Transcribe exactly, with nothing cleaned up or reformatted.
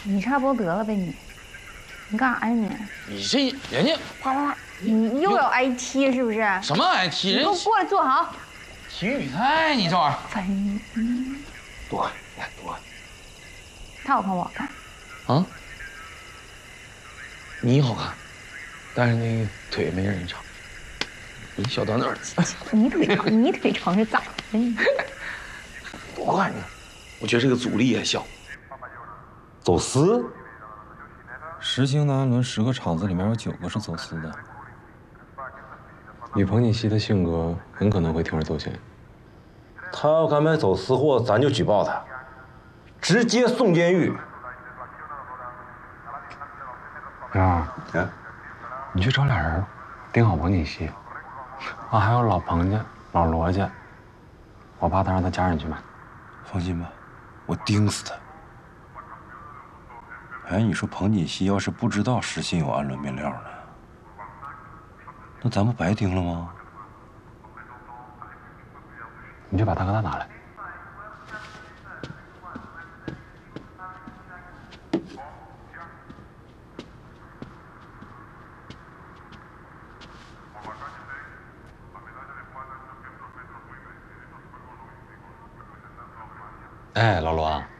你差不多得了呗你，你干啥呀你？ 你这人家啪啪啪，你又要挨踢是不是？ 什么 I T 人？ 你给我过来坐好。 体育比赛，你这玩意儿。 分，嗯， 多看，来多看。 他好看不好看？ 啊？你好看，但是那个腿没人长，你小短腿。 你腿长，你腿长是咋的？你多看你，我觉得这个阻力也小。 走私？ 实行的安伦十个场子里面有九个是走私的。以彭锦熙的性格，很可能会铤而走险。 他要敢买走私货，咱就举报他，直接送监狱。 刘啊， 啊， 你去找俩人，盯好彭锦熙。啊，还有老彭家、老罗家，我怕他让他家人去买。 放心吧，我盯死他。哎，你说彭锦熙要是不知道实信有安伦面料呢，那咱不白盯了吗？ 你就把他给他拿来。 哎，老罗啊，